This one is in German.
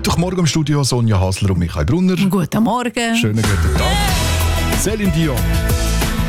Mittwochmorgen im Studio Sonja Hasler und Michael Brunner. Guten Morgen. Schönen guten Tag. Céline Dion.